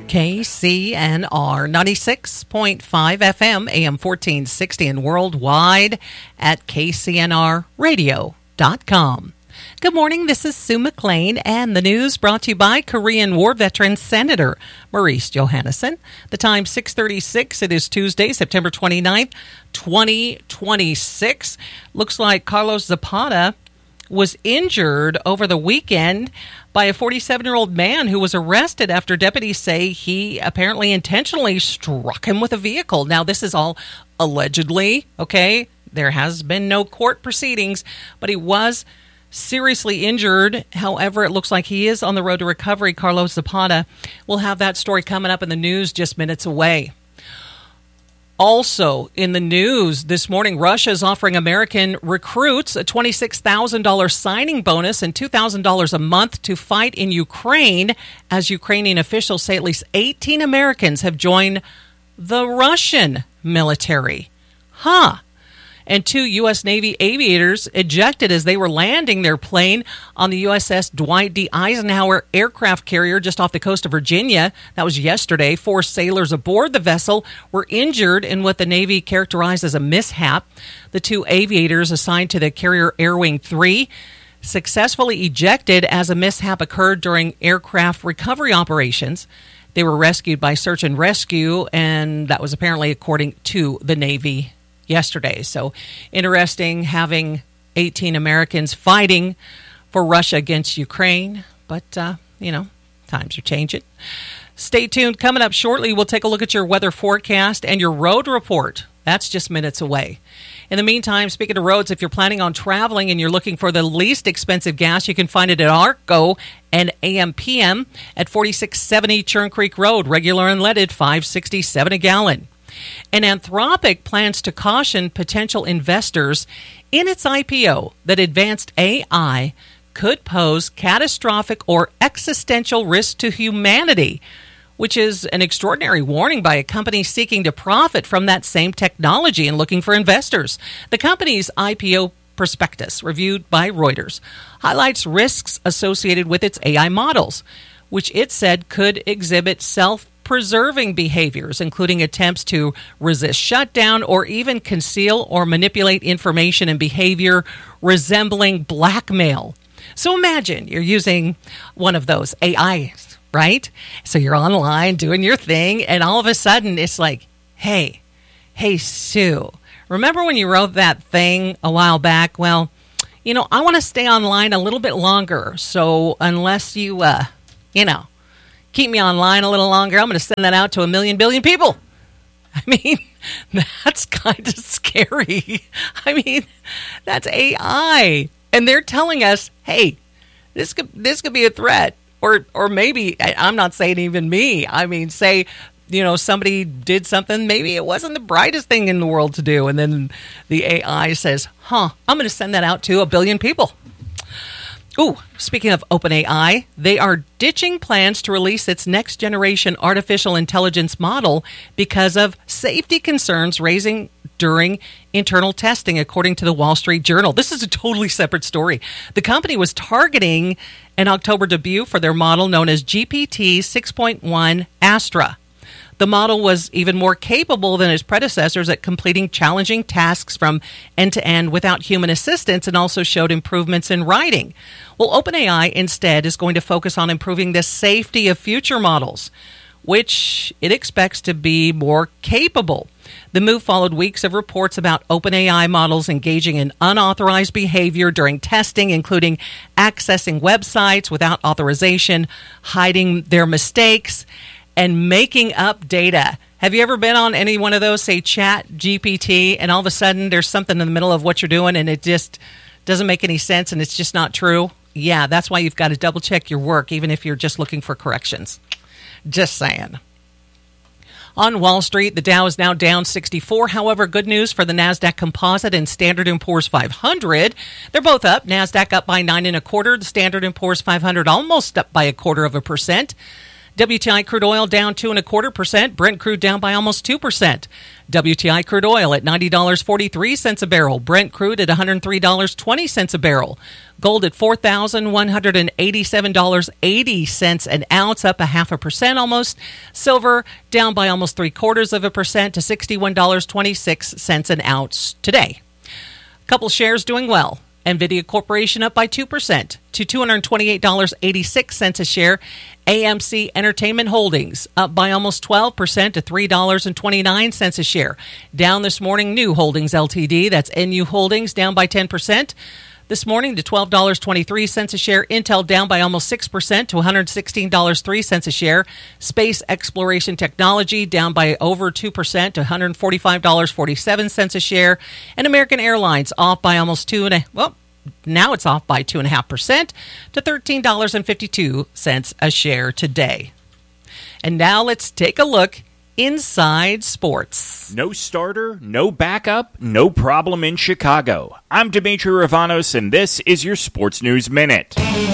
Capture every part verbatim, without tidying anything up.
K C N R ninety-six point five F M, A M fourteen sixty, and worldwide at K C N R radio dot com. Good morning, this is Sue McLean, and the news brought to you by Korean War veteran Senator Maurice Johannesson. The time six thirty-six. It is Tuesday, September twenty-ninth, twenty twenty-six. Looks like Carlos Zapata was injured over the weekend by a forty-seven-year-old man who was arrested after deputies say he apparently intentionally struck him with a vehicle. Now, this is all allegedly, okay? There has been no court proceedings, but he was seriously injured. However, it looks like he is on the road to recovery. Carlos Zapata. We'll have that story coming up in the news just minutes away. Also in the news this morning, Russia is offering American recruits a twenty-six thousand dollars signing bonus and two thousand dollars a month to fight in Ukraine, as Ukrainian officials say at least eighteen Americans have joined the Russian military. Huh. And two U S. Navy aviators ejected as they were landing their plane on the U S S Dwight D. Eisenhower aircraft carrier just off the coast of Virginia. That was yesterday. Four sailors aboard the vessel were injured in what the Navy characterized as a mishap. The two aviators assigned to the carrier Air Wing three successfully ejected as a mishap occurred during aircraft recovery operations. They were rescued by search and rescue, and that was apparently according to the Navy yesterday. So interesting having eighteen Americans fighting for Russia against Ukraine. But, uh, you know, times are changing. Stay tuned. Coming up shortly, we'll take a look at your weather forecast and your road report. That's just minutes away. In the meantime, speaking of roads, if you're planning on traveling and you're looking for the least expensive gas, you can find it at ARCO and A M P M at forty-six seventy Churn Creek Road, regular unleaded, five sixty-seven a gallon. And Anthropic plans to caution potential investors in its I P O that advanced A I could pose catastrophic or existential risk to humanity, which is an extraordinary warning by a company seeking to profit from that same technology and looking for investors. The company's I P O prospectus, reviewed by Reuters, highlights risks associated with its A I models, which it said could exhibit self preserving behaviors, including attempts to resist shutdown or even conceal or manipulate information and behavior resembling blackmail. So imagine you're using one of those A Is, right? So you're online doing your thing, and all of a sudden it's like, hey, hey, Sue, remember when you wrote that thing a while back? Well, you know, I want to stay online a little bit longer. So unless you, uh, you know, keep me online a little longer, I'm going to send that out to a million billion people. I mean, that's kind of scary. I mean, that's A I. And they're telling us, hey, this could this could be a threat. Or or maybe, I'm not saying even me. I mean, say, you know, somebody did something, maybe it wasn't the brightest thing in the world to do. And then the A I says, huh, I'm going to send that out to a billion people. Ooh, speaking of OpenAI, they are ditching plans to release its next-generation artificial intelligence model because of safety concerns raising during internal testing, according to the Wall Street Journal. This is a totally separate story. The company was targeting an October debut for their model known as G P T six point one Astra. The model was even more capable than its predecessors at completing challenging tasks from end to end without human assistance, and also showed improvements in writing. Well, OpenAI instead is going to focus on improving the safety of future models, which it expects to be more capable. The move followed weeks of reports about OpenAI models engaging in unauthorized behavior during testing, including accessing websites without authorization, hiding their mistakes, and making up data. Have you ever been on any one of those, say Chat G P T, and all of a sudden there's something in the middle of what you're doing and it just doesn't make any sense and it's just not true? Yeah, that's why you've got to double check your work, even if you're just looking for corrections. Just saying. On Wall Street, the Dow is now down sixty-four. However, good news for the NASDAQ Composite and Standard and Poor's five hundred. They're both up. NASDAQ up by nine and a quarter. The Standard and Poor's five hundred almost up by a quarter of a percent. W T I crude oil down two and a quarter percent. Brent crude down by almost two percent. W T I crude oil at ninety dollars and forty-three cents a barrel. Brent crude at one hundred three dollars and twenty cents a barrel. Gold at four thousand one hundred eighty-seven dollars and eighty cents an ounce, up a half a percent almost. Silver down by almost three quarters of a percent to sixty-one dollars and twenty-six cents an ounce today. A couple shares doing well. NVIDIA Corporation up by two percent to two hundred twenty-eight dollars and eighty-six cents a share. A M C Entertainment Holdings up by almost twelve percent to three dollars and twenty-nine cents a share. Down this morning, New Holdings Limited, that's N U Holdings, down by ten percent. This morning to twelve dollars and twenty-three cents a share. Intel down by almost six percent to one hundred sixteen dollars and three cents a share. Space Exploration Technology down by over two percent to one hundred forty-five dollars and forty-seven cents a share. And American Airlines off by almost two and a well, now it's off by two point five percent to thirteen dollars and fifty-two cents a share today. And now let's take a look inside sports. No starter, no backup, no problem in Chicago. I'm Dimitri Ravanos, and this is your Sports News Minute.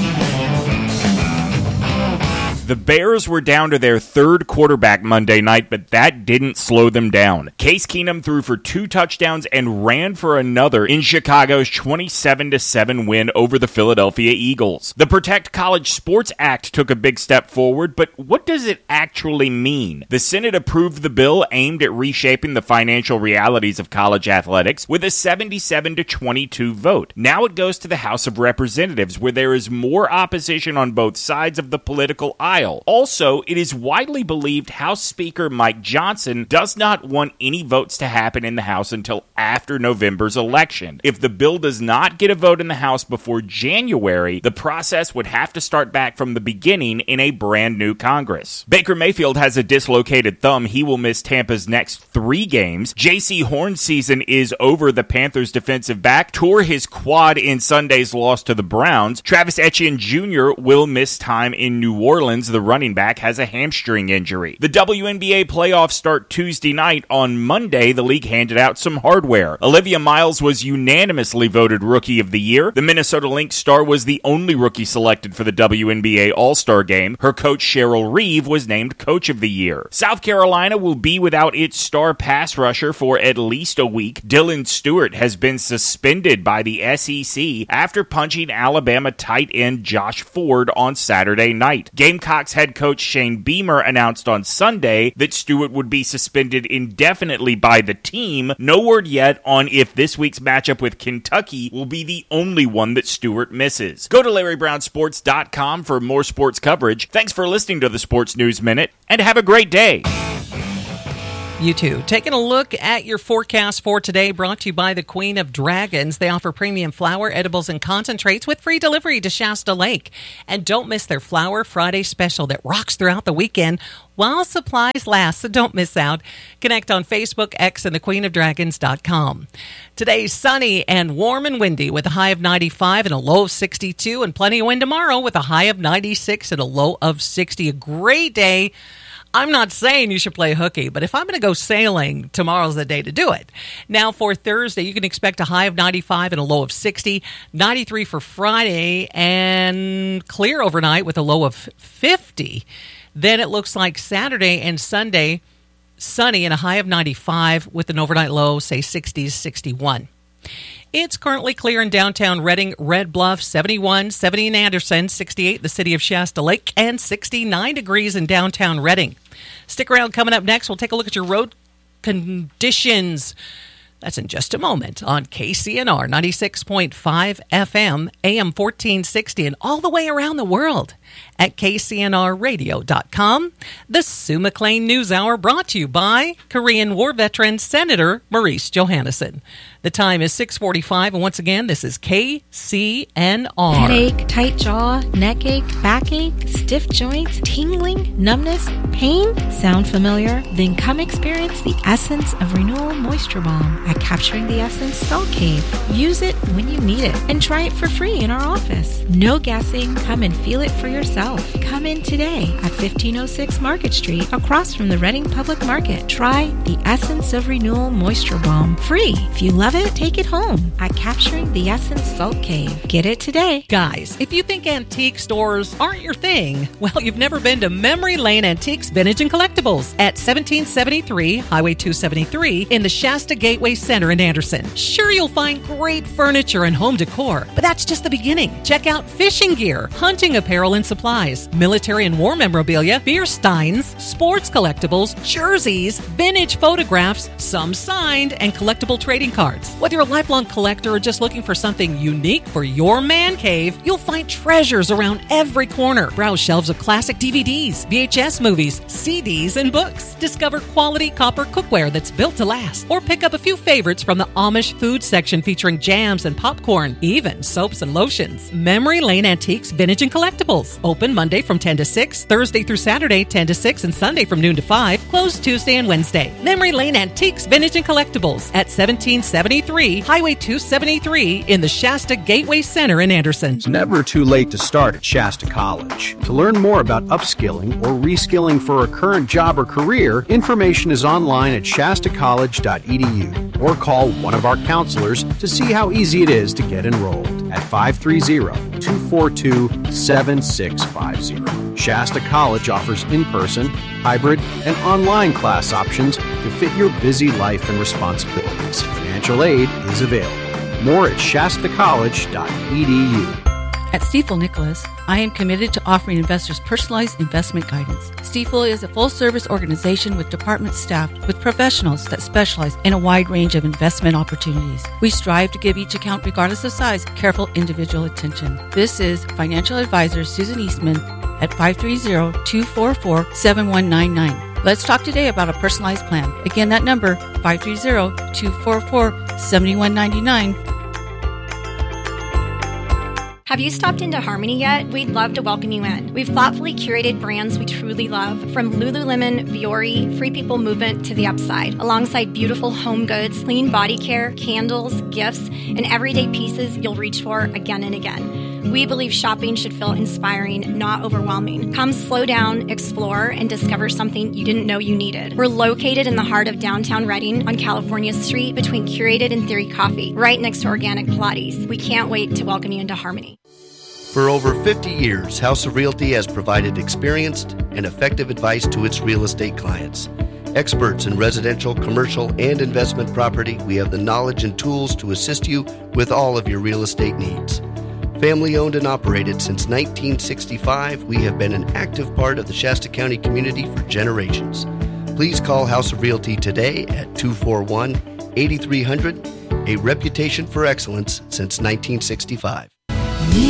The Bears were down to their third quarterback Monday night, but that didn't slow them down. Case Keenum threw for two touchdowns and ran for another in Chicago's twenty-seven to seven win over the Philadelphia Eagles. The Protect College Sports Act took a big step forward, but what does it actually mean? The Senate approved the bill aimed at reshaping the financial realities of college athletics with a seventy-seven to twenty-two vote. Now it goes to the House of Representatives, where there is more opposition on both sides of the political aisle. Also, it is widely believed House Speaker Mike Johnson does not want any votes to happen in the House until after November's election. If the bill does not get a vote in the House before January, the process would have to start back from the beginning in a brand new Congress. Baker Mayfield has a dislocated thumb. He will miss Tampa's next three games. J C Horn's season is over. The Panthers defensive back tore his quad in Sunday's loss to the Browns. Travis Etienne Junior will miss time in New Orleans. The running back has a hamstring injury. The W N B A playoffs start Tuesday night. On Monday, the league handed out some hardware. Olivia Miles was unanimously voted Rookie of the Year. The Minnesota Lynx star was the only rookie selected for the W N B A All-Star Game. Her coach, Cheryl Reeve, was named Coach of the Year. South Carolina will be without its star pass rusher for at least a week. Dylan Stewart has been suspended by the S E C after punching Alabama tight end Josh Ford on Saturday night. Gamecock head coach Shane Beamer announced on Sunday that Stewart would be suspended indefinitely by the team. No word yet on if this week's matchup with Kentucky will be the only one that Stewart misses. Go to Larry Brown Sports dot com for more sports coverage. Thanks for listening to the Sports News Minute, and have a great day. You too. Taking a look at your forecast for today, brought to you by the Queen of Dragons. They offer premium flour, edibles, and concentrates with free delivery to Shasta Lake. And don't miss their Flower Friday special that rocks throughout the weekend while supplies last, so don't miss out. Connect on Facebook, X, and the queen of dragons dot com. Today's sunny and warm and windy with a high of ninety-five and a low of sixty-two, and plenty of wind tomorrow with a high of ninety-six and a low of sixty. A great day. I'm not saying you should play hooky, but if I'm going to go sailing, tomorrow's the day to do it. Now for Thursday, you can expect a high of ninety-five and a low of sixty, ninety-three for Friday, and clear overnight with a low of fifty. Then it looks like Saturday and Sunday, sunny and a high of ninety-five with an overnight low, say sixty to sixty-one. It's currently clear in downtown Reading, Red Bluff, seventy-one, seventy in Anderson, sixty-eight the city of Shasta Lake, and sixty-nine degrees in downtown Reading. Stick around. Coming up next, we'll take a look at your road conditions. That's in just a moment on K C N R ninety-six point five F M, A M fourteen sixty, and all the way around the world at K C N R radio dot com. The Sue McLean News Hour brought to you by Korean War veteran Senator Maurice Johannesson. The time is six forty-five, and once again, this is K C N R. Headache, tight jaw, neck ache, backache, stiff joints, tingling, numbness, pain? Sound familiar? Then come experience the essence of Renewal Moisture Balm at Capturing the Essence Cell Cave. Use it when you need it, and try it for free in our office. No guessing. Come and feel it for yourself. yourself. Come in today at fifteen oh six Market Street, across from the Reading Public Market. Try the Essence of Renewal Moisture Balm. Free. If you love it, take it home at Capturing the Essence Salt Cave. Get it today. Guys, if you think antique stores aren't your thing, well, you've never been to Memory Lane Antiques, Vintage, and Collectibles at seventeen seventy-three Highway two seventy-three in the Shasta Gateway Center in Anderson. Sure, you'll find great furniture and home decor, but that's just the beginning. Check out fishing gear, hunting apparel and supplies, military and war memorabilia, beer steins, sports collectibles, jerseys, vintage photographs, some signed, and collectible trading cards. Whether you're a lifelong collector or just looking for something unique for your man cave, you'll find treasures around every corner. Browse shelves of classic D V Ds, V H S movies, C Ds, and books. Discover quality copper cookware that's built to last. Or pick up a few favorites from the Amish food section featuring jams and popcorn, even soaps and lotions. Memory Lane Antiques, Vintage, and Collectibles. Open Monday from ten to six, Thursday through Saturday ten to six, and Sunday from noon to five. Closed Tuesday and Wednesday. Memory Lane Antiques, Vintage, and Collectibles at seventeen seventy-three Highway two seventy-three in the Shasta Gateway Center in Anderson. It's never too late to start at Shasta College. To learn more about upskilling or reskilling for a current job or career, information is online at shasta college dot e d u or call one of our counselors to see how easy it is to get enrolled at five three zero, two four two, seven six five zero. Shasta College offers in-person, hybrid, and online class options to fit your busy life and responsibilities. Financial aid is available. More at shasta college dot e d u. At Stifel Nicholas, I am committed to offering investors personalized investment guidance. Stifel is a full-service organization with departments staffed with professionals that specialize in a wide range of investment opportunities. We strive to give each account, regardless of size, careful individual attention. This is financial advisor Susan Eastman at five three zero, two four four, seven one nine nine. Let's talk today about a personalized plan. Again, that number, five three zero, two four four, seven one nine nine. Have you stopped into Harmony yet? We'd love to welcome you in. We've thoughtfully curated brands we truly love, from Lululemon, Viore, Free People Movement to The Upside, alongside beautiful home goods, clean body care, candles, gifts, and everyday pieces you'll reach for again and again. We believe shopping should feel inspiring, not overwhelming. Come slow down, explore, and discover something you didn't know you needed. We're located in the heart of downtown Reading on California Street between Curated and Theory Coffee, right next to Organic Pilates. We can't wait to welcome you into Harmony. For over fifty years, House of Realty has provided experienced and effective advice to its real estate clients. Experts in residential, commercial, and investment property, we have the knowledge and tools to assist you with all of your real estate needs. Family owned and operated since nineteen sixty-five, we have been an active part of the Shasta County community for generations. Please call House of Realty today at two four one, eight three zero zero, a reputation for excellence since nineteen sixty-five.